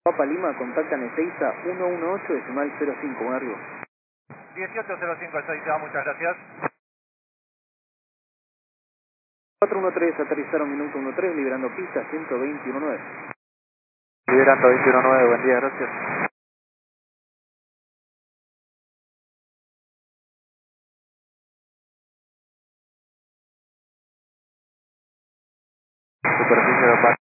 Papa Lima, contactan Ezeiza 118 decimal 05, buen arribo. 1805 Ezeiza, muchas gracias. 413, aterrizaron minuto 13, liberando pista 121.9. Liberando 21.9, buen día, gracias. Superficie de